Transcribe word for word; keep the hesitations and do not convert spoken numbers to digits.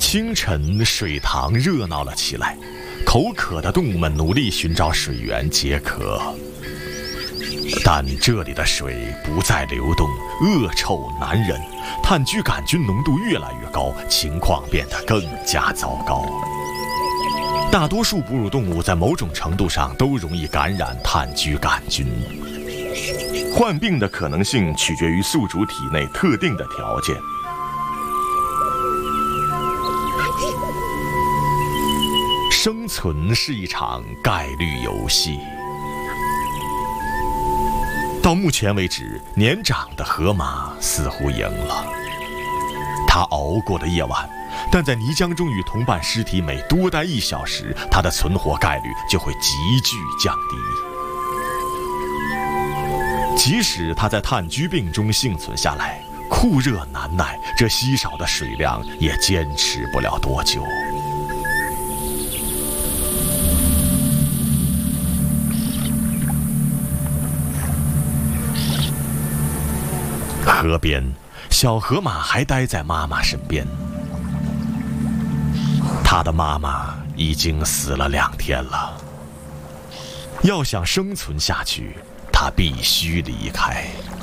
清晨，水塘热闹了起来，口渴的动物们努力寻找水源解渴。但这里的水不再流动，恶臭难忍，炭疽杆菌浓度越来越高，情况变得更加糟糕。大多数哺乳动物在某种程度上都容易感染炭疽杆菌。患病的可能性取决于宿主体内特定的条件。生存是一场概率游戏。到目前为止，年长的河马似乎赢了。它熬过了夜晚，但在泥浆中与同伴尸体每多待一小时，它的存活概率就会急剧降低。即使它在炭疽病中幸存下来，酷热难耐，这稀少的水量也坚持不了多久。河边，小河马还待在妈妈身边。它的妈妈已经死了两天了。要想生存下去，它必须离开。